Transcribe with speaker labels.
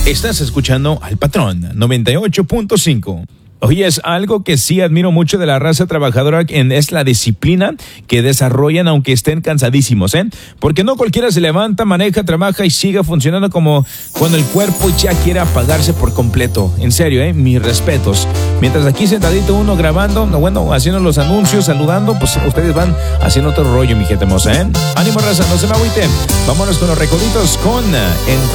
Speaker 1: Estás escuchando al Patrón 98.5. Oye, es algo que sí admiro mucho de la raza trabajadora es la disciplina que desarrollan aunque estén cansadísimos, porque no cualquiera se levanta, maneja, trabaja y sigue funcionando como cuando el cuerpo ya quiere apagarse por completo. En serio, mis respetos. Mientras aquí sentadito uno grabando, bueno, haciendo los anuncios, saludando, pues ustedes van haciendo otro rollo, mi gente hermosa, Ánimo, raza, no se me agüite. Vámonos con los recoditos con En